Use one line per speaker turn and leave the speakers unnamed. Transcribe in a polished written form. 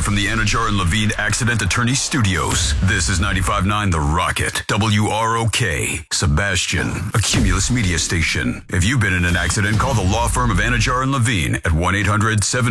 from the Anajar and Levine Accident Attorney Studios. This is 95.9 The Rocket, WROK, Sebastian, a Cumulus media station. If you've been in an accident, call the law firm of Anajar and Levine at 1-800-7